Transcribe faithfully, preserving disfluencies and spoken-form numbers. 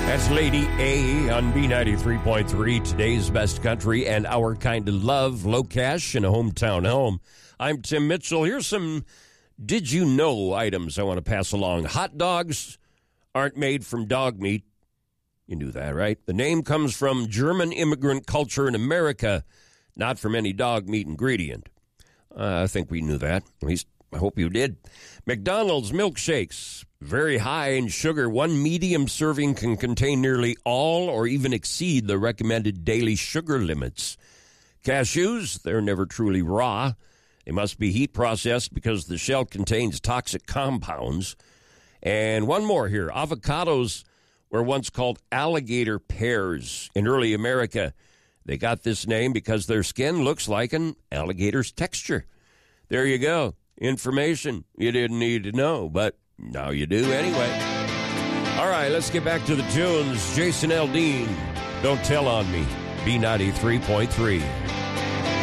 That's Lady A on B ninety-three point three, today's best country and our kind of love, low cash in a hometown home. I'm Tim Mitchell. Here's some did you know items I want to pass along. Hot dogs aren't made from dog meat. You knew that, right? The name comes from German immigrant culture in America, not from any dog meat ingredient. Uh, I think we knew that. At least I hope you did. McDonald's milkshakes, very high in sugar. One medium serving can contain nearly all or even exceed the recommended daily sugar limits. Cashews, they're never truly raw. They must be heat processed because the shell contains toxic compounds. And one more here. Avocados were once called alligator pears in early America. They got this name because their skin looks like an alligator's texture. There you go. Information you didn't need to know, but now you do anyway. All right, let's get back to the tunes. Jason Aldean, Don't Tell on Me, B ninety-three point three.